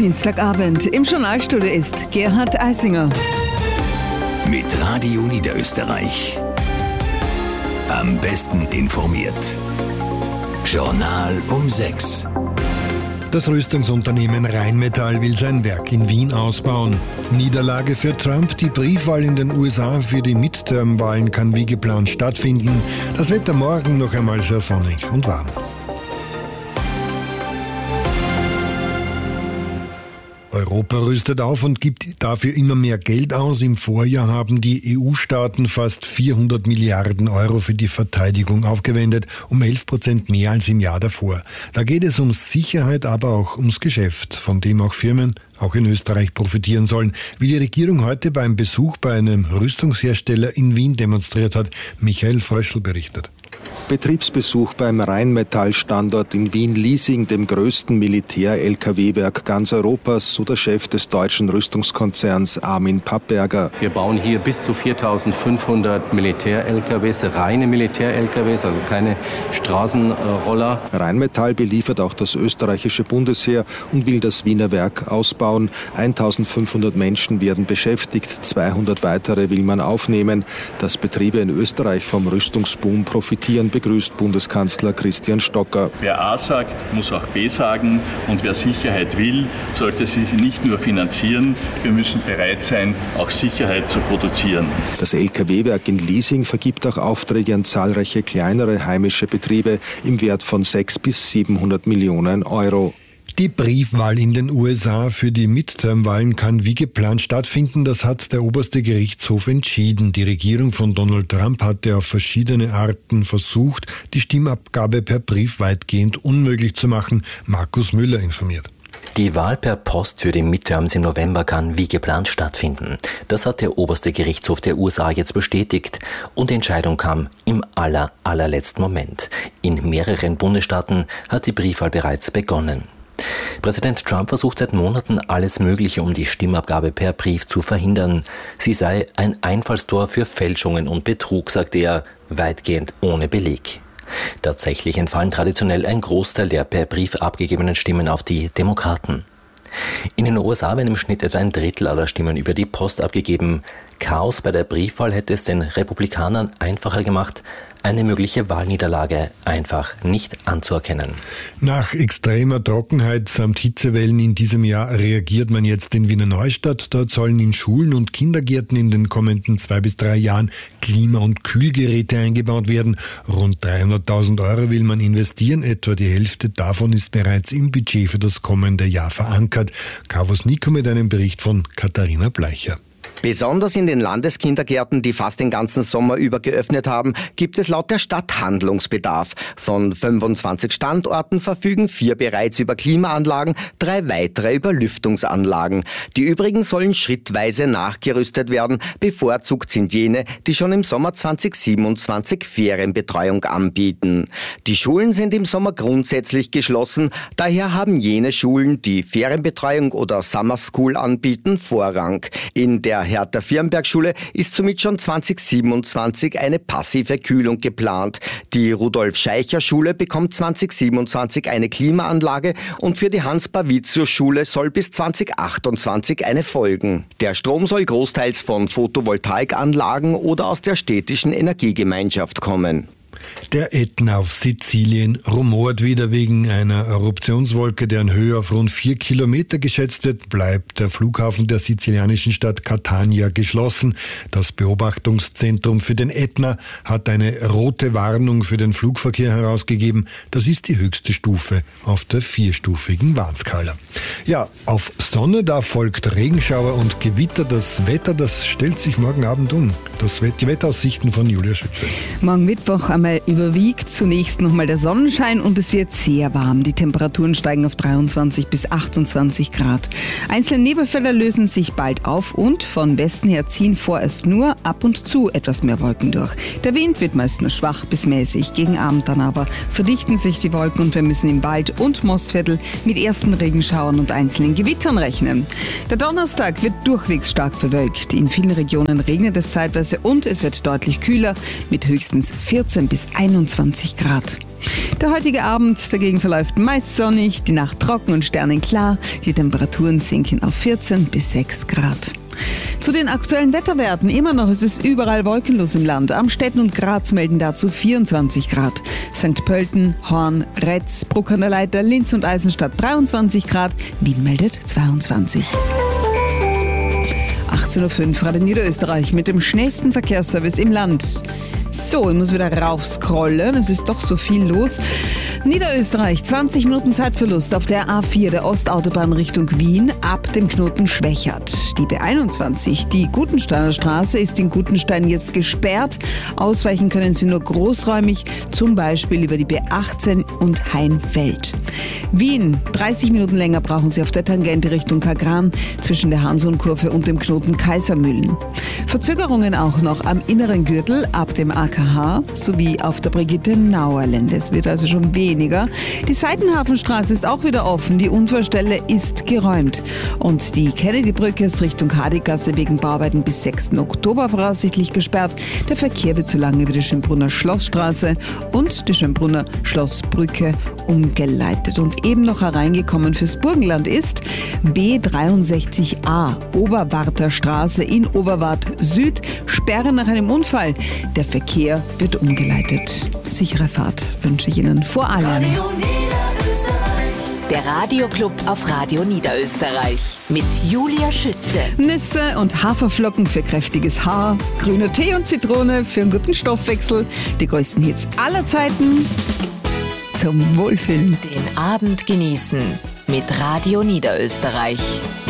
Dienstagabend. Im Journalstudio ist Gerhard Eisinger. Mit Radio Niederösterreich. Am besten informiert. Journal um 6. Das Rüstungsunternehmen Rheinmetall will sein Werk in Wien ausbauen. Niederlage für Trump. Die Briefwahl in den USA für die Midterm-Wahlen kann wie geplant stattfinden. Das Wetter morgen noch einmal sehr sonnig und warm. Europa rüstet auf und gibt dafür immer mehr Geld aus. Im Vorjahr haben die EU-Staaten fast 400 Milliarden Euro für die Verteidigung aufgewendet, um 11% mehr als im Jahr davor. Da geht es um Sicherheit, aber auch ums Geschäft, von dem auch Firmen, auch in Österreich, profitieren sollen. Wie die Regierung heute beim Besuch bei einem Rüstungshersteller in Wien demonstriert hat, Michael Fröschl berichtet. Betriebsbesuch beim Rheinmetall-Standort in Wien-Liesing, dem größten Militär-LKW-Werk ganz Europas, so der Chef des deutschen Rüstungskonzerns Armin Papperger. Wir bauen hier bis zu 4.500 Militär-LKWs, reine Militär-LKWs, also keine Straßenroller. Rheinmetall beliefert auch das österreichische Bundesheer und will das Wiener Werk ausbauen. 1.500 Menschen werden beschäftigt, 200 weitere will man aufnehmen. Dass Betriebe in Österreich vom Rüstungsboom profitieren, begrüßt Bundeskanzler Christian Stocker. Wer A sagt, muss auch B sagen, und wer Sicherheit will, sollte sie nicht nur finanzieren, wir müssen bereit sein, auch Sicherheit zu produzieren. Das LKW-Werk in Liesing vergibt auch Aufträge an zahlreiche kleinere heimische Betriebe im Wert von 600 bis 700 Millionen Euro. Die Briefwahl in den USA für die Midterm-Wahlen kann wie geplant stattfinden. Das hat der oberste Gerichtshof entschieden. Die Regierung von Donald Trump hatte auf verschiedene Arten versucht, die Stimmabgabe per Brief weitgehend unmöglich zu machen. Markus Müller informiert. Die Wahl per Post für die Midterms im November kann wie geplant stattfinden. Das hat der oberste Gerichtshof der USA jetzt bestätigt. Und die Entscheidung kam im allerletzten Moment. In mehreren Bundesstaaten hat die Briefwahl bereits begonnen. Präsident Trump versucht seit Monaten alles Mögliche, um die Stimmabgabe per Brief zu verhindern. Sie sei ein Einfallstor für Fälschungen und Betrug, sagte er, weitgehend ohne Beleg. Tatsächlich entfallen traditionell ein Großteil der per Brief abgegebenen Stimmen auf die Demokraten. In den USA werden im Schnitt etwa ein Drittel aller Stimmen über die Post abgegeben. Chaos bei der Briefwahl hätte es den Republikanern einfacher gemacht, eine mögliche Wahlniederlage einfach nicht anzuerkennen. Nach extremer Trockenheit samt Hitzewellen in diesem Jahr reagiert man jetzt in Wiener Neustadt. Dort sollen in Schulen und Kindergärten in den kommenden 2 bis 3 Jahren Klima- und Kühlgeräte eingebaut werden. Rund 300.000 Euro will man investieren. Etwa die Hälfte davon ist bereits im Budget für das kommende Jahr verankert. Kavus Nico mit einem Bericht von Katharina Bleicher. Besonders in den Landeskindergärten, die fast den ganzen Sommer über geöffnet haben, gibt es laut der Stadt Handlungsbedarf. Von 25 Standorten verfügen 4 bereits über Klimaanlagen, 3 weitere über Lüftungsanlagen. Die übrigen sollen schrittweise nachgerüstet werden. Bevorzugt sind jene, die schon im Sommer 2027 Ferienbetreuung anbieten. Die Schulen sind im Sommer grundsätzlich geschlossen. Daher haben jene Schulen, die Ferienbetreuung oder Summer School anbieten, Vorrang. In der Hertha-Firnberg-Schule ist somit schon 2027 eine passive Kühlung geplant. Die Rudolf-Scheicher-Schule bekommt 2027 eine Klimaanlage und für die Hans-Pavizius-Schule soll bis 2028 eine folgen. Der Strom soll großteils von Photovoltaikanlagen oder aus der städtischen Energiegemeinschaft kommen. Der Ätna auf Sizilien rumort wieder wegen einer Eruptionswolke, deren Höhe auf rund 4 Kilometer geschätzt wird, bleibt der Flughafen der sizilianischen Stadt Catania geschlossen. Das Beobachtungszentrum für den Ätna hat eine rote Warnung für den Flugverkehr herausgegeben. Das ist die höchste Stufe auf der 4-stufigen Warnskala. Ja, auf Sonne, da folgt Regenschauer und Gewitter. Das Wetter, das stellt sich morgen Abend um. Die Wetteraussichten von Julia Schütze. Morgen Mittwoch einmal überwiegt zunächst nochmal der Sonnenschein und es wird sehr warm. Die Temperaturen steigen auf 23 bis 28 Grad. Einzelne Nebelfelder lösen sich bald auf und von Westen her ziehen vorerst nur ab und zu etwas mehr Wolken durch. Der Wind wird meist nur schwach bis mäßig. Gegen Abend dann aber verdichten sich die Wolken und wir müssen im Wald- und Mostviertel mit ersten Regenschauern und einzelnen Gewittern rechnen. Der Donnerstag wird durchwegs stark bewölkt. In vielen Regionen regnet es zeitweise und es wird deutlich kühler mit höchstens 14 bis bis 21 Grad. Der heutige Abend dagegen verläuft meist sonnig, die Nacht trocken und sternenklar. Die Temperaturen sinken auf 14 bis 6 Grad. Zu den aktuellen Wetterwerten. Immer noch ist es überall wolkenlos im Land. Amstetten und Graz melden dazu 24 Grad. St. Pölten, Horn, Retz, Bruck an der Leitha, Linz und Eisenstadt 23 Grad. Wien meldet 22. 18.05 Uhr, Radio Niederösterreich mit dem schnellsten Verkehrsservice im Land. So, ich muss wieder raufscrollen, es ist doch so viel los. Niederösterreich, 20 Minuten Zeitverlust auf der A4 der Ostautobahn Richtung Wien ab dem Knoten Schwächert. Die B21, die Gutensteiner Straße, ist in Gutenstein jetzt gesperrt. Ausweichen können Sie nur großräumig, zum Beispiel über die B18 und Hainfeld. Wien, 30 Minuten länger brauchen Sie auf der Tangente Richtung Kagran zwischen der Hansonkurve und dem Knoten Kaisermühlen. Verzögerungen auch noch am inneren Gürtel ab dem AKH sowie auf der Brigitte-Nauer-Lände. Es wird also schon weniger. Die Seitenhafenstraße ist auch wieder offen. Die Unfallstelle ist geräumt. Und die Kennedy-Brücke ist Richtung Hadigasse wegen Bauarbeiten bis 6. Oktober voraussichtlich gesperrt. Der Verkehr wird so lange über die Schönbrunner Schlossstraße und die Schönbrunner Schlossbrücke umgeleitet. Und eben noch hereingekommen fürs Burgenland ist B63a, Oberwarter Straße in Oberwart Süd, Sperre nach einem Unfall. Der Verkehr wird umgeleitet. Sichere Fahrt wünsche ich Ihnen vor allem. Der Radioclub auf Radio Niederösterreich mit Julia Schütze. Nüsse und Haferflocken für kräftiges Haar, grüner Tee und Zitrone für einen guten Stoffwechsel. Die größten Hits aller Zeiten zum Wohlfühlen. Den Abend genießen mit Radio Niederösterreich.